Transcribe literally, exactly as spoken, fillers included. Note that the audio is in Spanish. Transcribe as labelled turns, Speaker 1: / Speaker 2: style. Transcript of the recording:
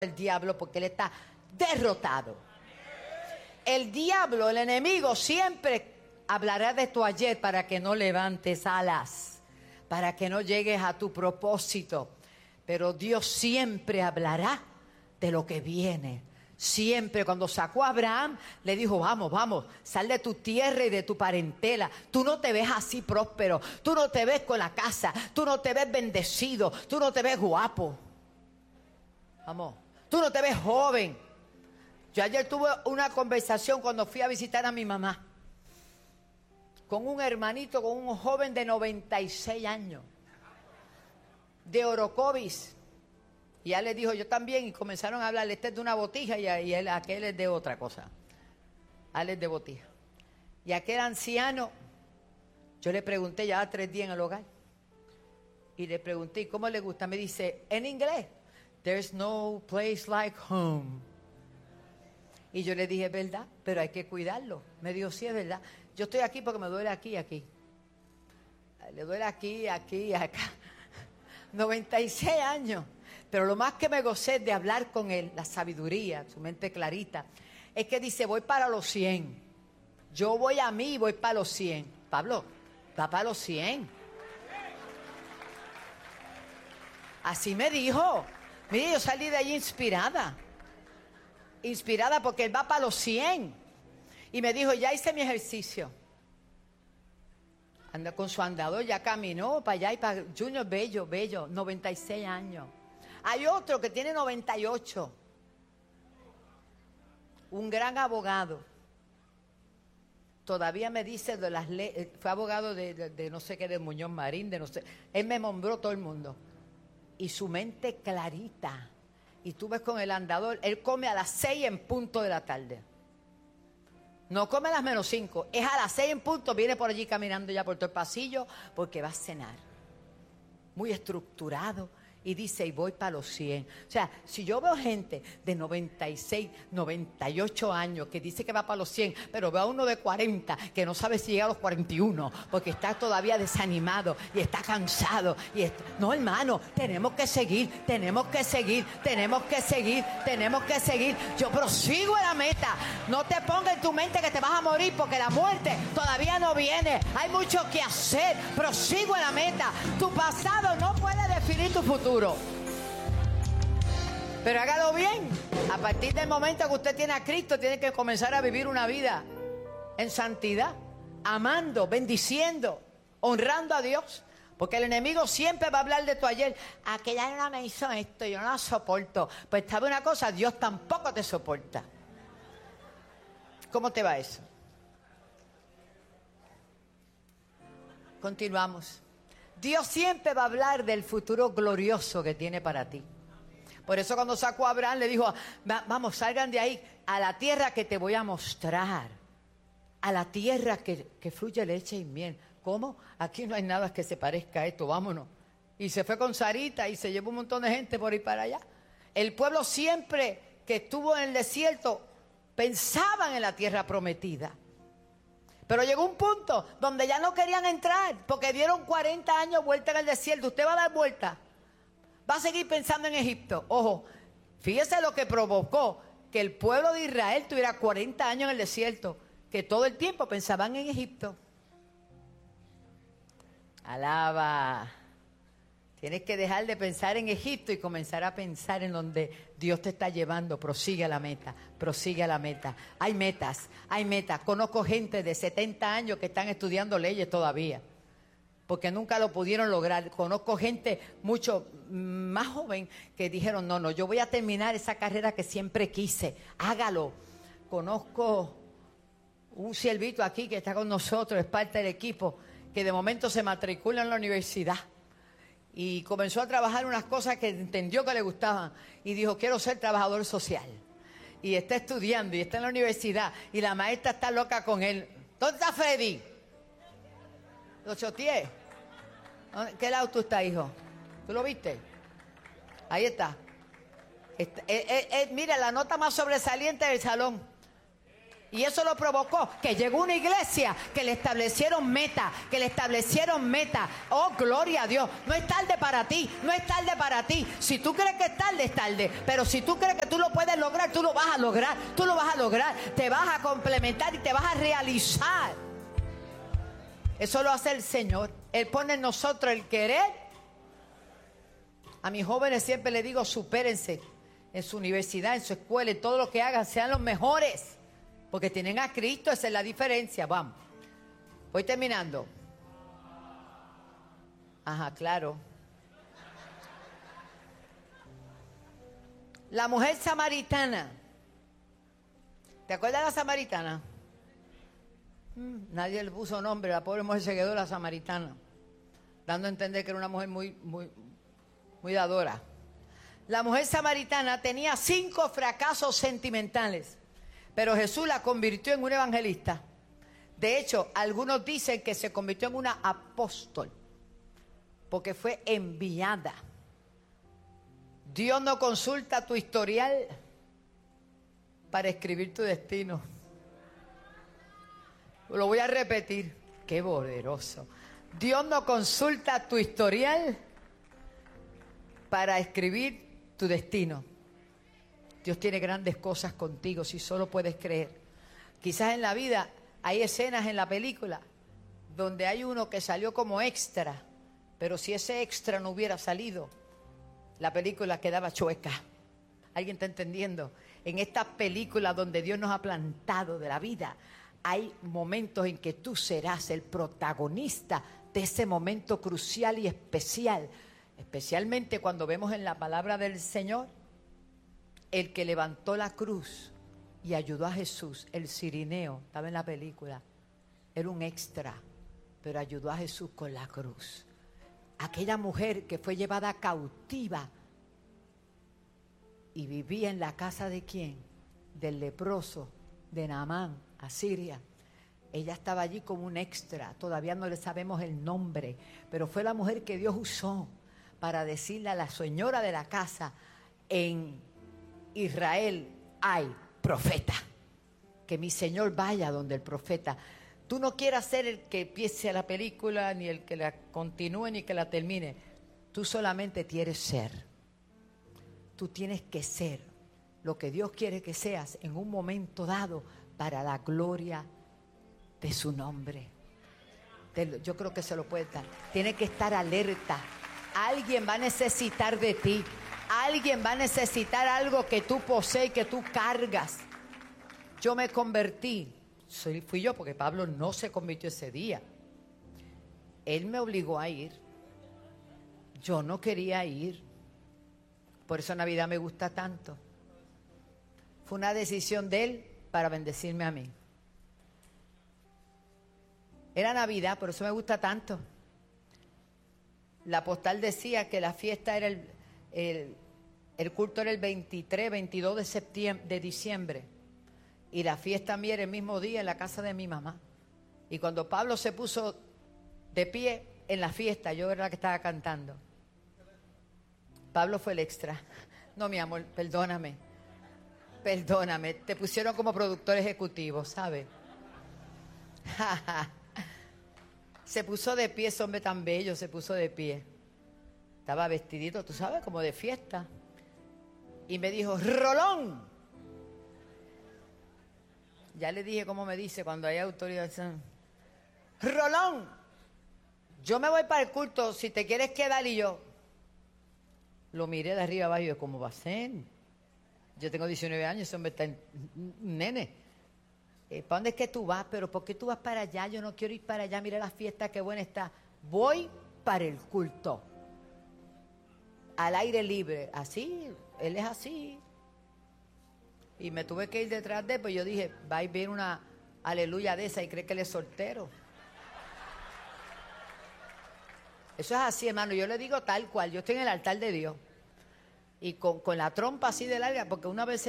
Speaker 1: el diablo porque él está derrotado. El diablo, el enemigo, siempre hablará de tu ayer para que no levantes alas, para que no llegues a tu propósito. Pero Dios siempre hablará de lo que viene. Siempre, cuando sacó a Abraham, le dijo, vamos, vamos, sal de tu tierra y de tu parentela. Tú no te ves así próspero, tú no te ves con la casa, tú no te ves bendecido, tú no te ves guapo. Vamos, tú no te ves joven. Yo ayer tuve una conversación cuando fui a visitar a mi mamá con un hermanito, con un joven de noventa y seis años, de Orocovis. Y él le dijo, yo también, y comenzaron a hablar, este es de una botija y, y él, aquel es de otra cosa. Él es de botija. Y aquel anciano, yo le pregunté, ya tres días en el hogar, y le pregunté, ¿cómo le gusta? Me dice, en inglés, there's no place like home. Y yo le dije, es verdad, pero hay que cuidarlo. Me dijo, sí, es verdad. Yo estoy aquí porque me duele aquí y aquí. Le duele aquí, aquí y acá. noventa y seis años. Pero lo más que me gocé de hablar con él, la sabiduría, su mente clarita, es que dice, voy para los cien. Yo voy a mí y voy para los cien. Pablo, va para los cien. Así me dijo. Mire, yo salí de allí inspirada. Inspirada porque él va para los cien. Y me dijo, ya hice mi ejercicio. Anda con su andador, ya caminó para allá y para Junior, bello, bello, noventa y seis años. Hay otro que tiene noventa y ocho. Un gran abogado. Todavía me dice de las leyes, fue abogado de, de, de no sé qué, de Muñoz Marín, de no sé. Él me nombró todo el mundo. Y su mente clarita. Y tú ves con el andador, él come a las seis en punto de la tarde. No come a las menos cinco, es a las seis en punto, viene por allí caminando ya por todo el pasillo porque va a cenar. Muy estructurado. Y dice, y voy para los cien. O sea, si yo veo gente de noventa y seis, noventa y ocho años que dice que va para los cien, pero veo a uno de cuarenta que no sabe si llega a los cuarenta y uno porque está todavía desanimado y está cansado. Y está... No, hermano, tenemos que seguir, tenemos que seguir, tenemos que seguir, tenemos que seguir. Yo prosigo en la meta. No te pongas en tu mente que te vas a morir porque la muerte todavía no viene. Hay mucho que hacer. Prosigo en la meta. Tu pasado no puede definir tu futuro. Pero hágalo bien. A partir del momento que usted tiene a Cristo, tiene que comenzar a vivir una vida en santidad, amando, bendiciendo, honrando a Dios. Porque el enemigo siempre va a hablar de tu ayer. Aquella no me hizo esto, yo no la soporto. Pues sabe una cosa, Dios tampoco te soporta. ¿Cómo te va eso? Continuamos. Dios siempre va a hablar del futuro glorioso que tiene para ti. Por eso cuando sacó a Abraham le dijo, vamos, salgan de ahí a la tierra que te voy a mostrar. A la tierra que, que fluye leche y miel. ¿Cómo? Aquí no hay nada que se parezca a esto, vámonos. Y se fue con Sarita y se llevó un montón de gente por ir para allá. El pueblo siempre que estuvo en el desierto pensaban en la tierra prometida. Pero llegó un punto donde ya no querían entrar porque dieron cuarenta años vuelta en el desierto. ¿Usted va a dar vuelta? ¿Va a seguir pensando en Egipto? Ojo, fíjese lo que provocó que el pueblo de Israel tuviera cuarenta años en el desierto, que todo el tiempo pensaban en Egipto. Alaba. Tienes que dejar de pensar en Egipto y comenzar a pensar en donde Dios te está llevando. Prosigue a la meta, prosigue a la meta. Hay metas, hay metas. Conozco gente de setenta años que están estudiando leyes todavía, porque nunca lo pudieron lograr. Conozco gente mucho más joven que dijeron, no, no, yo voy a terminar esa carrera que siempre quise. Hágalo. Conozco un siervito aquí que está con nosotros, es parte del equipo, que de momento se matricula en la universidad. Y comenzó a trabajar unas cosas que entendió que le gustaban. Y dijo, quiero ser trabajador social. Y está estudiando y está en la universidad. Y la maestra está loca con él. ¿Dónde está Freddy? Lo choteé. ¿Qué lado tú estás, hijo? ¿Tú lo viste? Ahí está. está eh, eh, eh, mira, la nota más sobresaliente del salón. Y eso lo provocó que llegó una iglesia que le establecieron meta, que le establecieron meta. Oh, gloria a Dios. No es tarde para ti, no es tarde para ti. Si tú crees que es tarde, es tarde. Pero si tú crees que tú lo puedes lograr, tú lo vas a lograr. Tú lo vas a lograr. Te vas a complementar y te vas a realizar. Eso lo hace el Señor. Él pone en nosotros el querer. A mis jóvenes siempre les digo, supérense en su universidad, en su escuela, en todo lo que hagan, sean los mejores. Porque tienen a Cristo, esa es la diferencia. Vamos. Voy terminando. Ajá, claro. La mujer samaritana. ¿Te acuerdas de la samaritana? Hmm, nadie le puso nombre. La pobre mujer se quedó la samaritana. Dando a entender que era una mujer muy, muy, muy dadora. La mujer samaritana tenía cinco fracasos sentimentales. Pero Jesús la convirtió en una evangelista. De hecho, algunos dicen que se convirtió en una apóstol, porque fue enviada. Dios no consulta tu historial para escribir tu destino. Lo voy a repetir. Qué poderoso. Dios no consulta tu historial para escribir tu destino. Dios tiene grandes cosas contigo si solo puedes creer. Quizás en la vida hay escenas en la película donde hay uno que salió como extra, pero si ese extra no hubiera salido, la película quedaba chueca. ¿Alguien está entendiendo? En esta película donde Dios nos ha plantado de la vida, hay momentos en que tú serás el protagonista de ese momento crucial y especial, especialmente cuando vemos en la palabra del Señor. El que levantó la cruz y ayudó a Jesús, el cirineo, estaba en la película, era un extra, pero ayudó a Jesús con la cruz. Aquella mujer que fue llevada cautiva y vivía en la casa de quién, del leproso de Naamán, a Siria. Ella estaba allí como un extra, todavía no le sabemos el nombre, pero fue la mujer que Dios usó para decirle a la señora de la casa, en Israel hay profeta, que mi Señor vaya donde el profeta. Tú no quieras ser el que empiece la película, ni el que la continúe, ni que la termine. Tú solamente quieres ser. Tú tienes que ser lo que Dios quiere que seas en un momento dado para la gloria de su nombre. Yo creo que se lo puede dar. Tienes que estar alerta. Alguien va a necesitar de ti. Alguien va a necesitar algo que tú posees, que tú cargas. Yo me convertí, soy, fui yo, porque Pablo no se convirtió ese día. Él me obligó a ir. Yo no quería ir. Por eso Navidad me gusta tanto. Fue una decisión de él para bendecirme a mí. Era Navidad, por eso me gusta tanto. La postal decía que la fiesta era el... El, el culto era el veintitrés, veintidós de septiembre, de diciembre. Y la fiesta mía era el mismo día en la casa de mi mamá. Y cuando Pablo se puso de pie en la fiesta, yo era la que estaba cantando. Pablo fue el extra. No, mi amor, perdóname. Perdóname. Te pusieron como productor ejecutivo, ¿sabes? Se puso de pie, ese hombre tan bello, se puso de pie. Estaba vestidito, tú sabes, como de fiesta. Y me dijo, Rolón. Ya le dije cómo me dice cuando hay autoridad. Rolón, yo me voy para el culto, si te quieres quedar. Y yo lo miré de arriba abajo y yo, ¿cómo va a ser? Yo tengo diecinueve años, ese hombre está en, nene. Eh, ¿Para dónde es que tú vas? ¿Pero por qué tú vas para allá? Yo no quiero ir para allá, mira la fiesta, qué buena está. Voy para el culto. Al aire libre, así, él es así. Y me tuve que ir detrás de él, pues yo dije, va a ver una aleluya de esa y cree que él es soltero. Eso es así, hermano, yo le digo tal cual, yo estoy en el altar de Dios. Y con, con la trompa así de larga, porque una vez